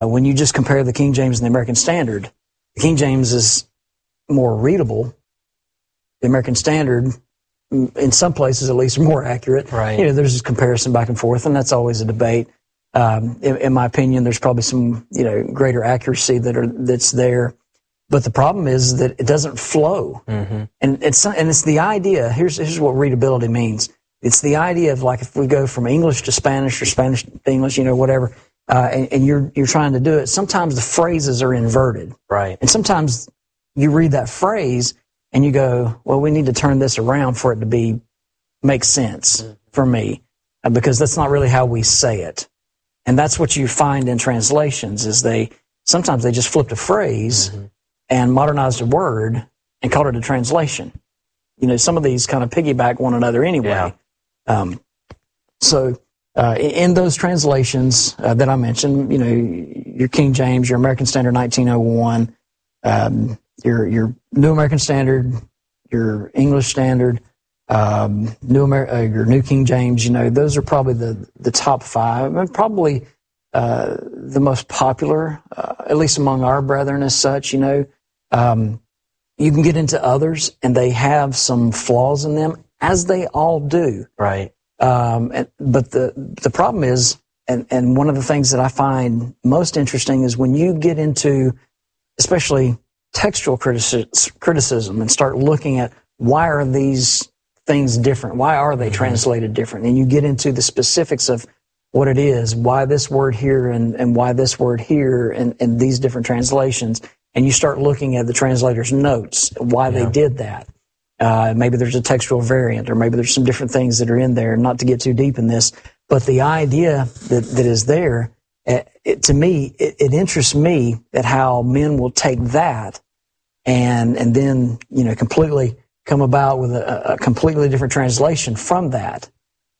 When you just compare the King James and the American Standard, the King James is more readable. The American Standard, in some places at least, are more accurate. Right. There's this comparison back and forth, and that's always a debate. In my opinion, there's probably some, greater accuracy that's there. But the problem is that it doesn't flow. Mm-hmm. And it's the idea, here's what readability means. It's the idea of, like, if we go from English to Spanish or Spanish to English, whatever, and you're trying to do it, sometimes the phrases are inverted. Right. And sometimes you read that phrase and you go, well, we need to turn this around for it to make sense for me, because that's not really how we say it. And that's what you find in translations, is sometimes they just flipped a phrase and modernized a word and called it a translation. Some of these kind of piggyback one another anyway. Yeah. In those translations that I mentioned, your King James, your American Standard 1901, your New American Standard, your English Standard, your New King James, those are probably the top five, and probably the most popular, at least among our brethren as such. You can get into others, and they have some flaws in them, as they all do. Right. But the problem is, and one of the things that I find most interesting is when you get into, especially textual criticism, and start looking at why are these things different? Why are they translated different? And you get into the specifics of what it is, why this word here and why this word here, and these different translations. And you start looking at the translator's notes, why they did that. Maybe there's a textual variant, or maybe there's some different things that are in there, not to get too deep in this. But the idea that is there, to me, it interests me at how men will take that and then, completely come about with a completely different translation from that.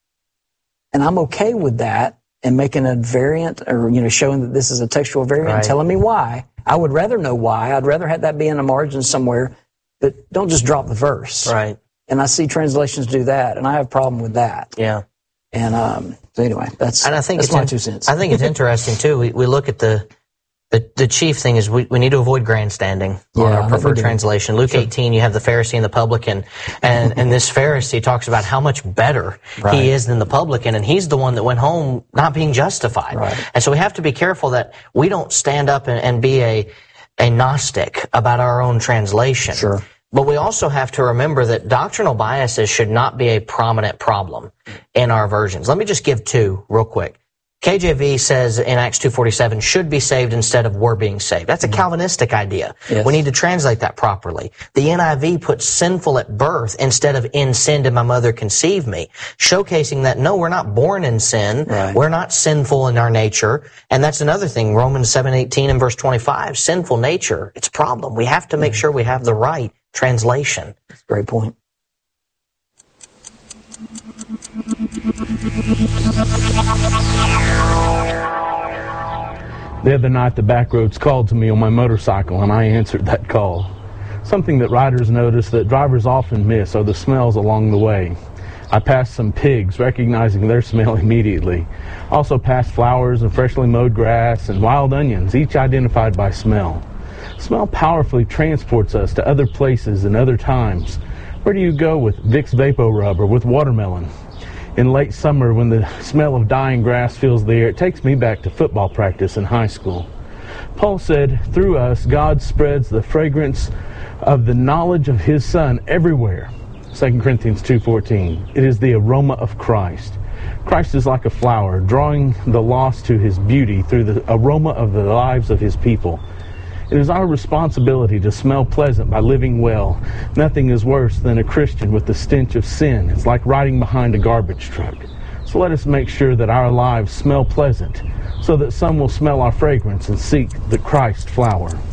And I'm okay with that, and making a variant, or, showing that this is a textual variant, and telling me why. I would rather know why. I'd rather have that be in a margin somewhere, but don't just drop the verse. Right. And I see translations do that, and I have a problem with that. Yeah. And so anyway, that's my 2 cents. I think it's interesting too. We look at the chief thing is we need to avoid grandstanding on our preferred translation. Luke 18, you have the Pharisee and the publican, and this Pharisee talks about how much better he is than the publican, and he's the one that went home not being justified. Right. And so we have to be careful that we don't stand up and be a Gnostic about our own translation. Sure. But we also have to remember that doctrinal biases should not be a prominent problem in our versions. Let me just give two real quick. KJV says in Acts 2:47, should be saved instead of were being saved. That's a Calvinistic idea. Yes. We need to translate that properly. The NIV puts sinful at birth instead of in sin did my mother conceive me, showcasing that no, we're not born in sin. Right. We're not sinful in our nature. And that's another thing, Romans 7:18 and verse 25, sinful nature, it's a problem. We have to make sure we have the right translation. That's a great point. The other night, the Backroads called to me on my motorcycle, and I answered that call. Something that riders notice that drivers often miss are the smells along the way. I passed some pigs, recognizing their smell immediately. Also passed flowers and freshly mowed grass and wild onions, each identified by smell. Smell powerfully transports us to other places and other times. Where do you go with Vicks VapoRub or with watermelon? In late summer, when the smell of dying grass fills the air, it takes me back to football practice in high school. Paul said, through us, God spreads the fragrance of the knowledge of His Son everywhere. 2 Corinthians 2:14. It is the aroma of Christ. Christ is like a flower, drawing the lost to His beauty through the aroma of the lives of His people. It is our responsibility to smell pleasant by living well. Nothing is worse than a Christian with the stench of sin. It's like riding behind a garbage truck. So let us make sure that our lives smell pleasant, so that some will smell our fragrance and seek the Christ flower.